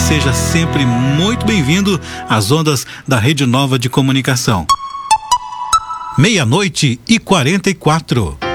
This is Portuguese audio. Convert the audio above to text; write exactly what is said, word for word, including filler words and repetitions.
seja sempre muito bem-vindo às ondas da Rede Nova de Comunicação. Meia-noite e quarenta e quatro.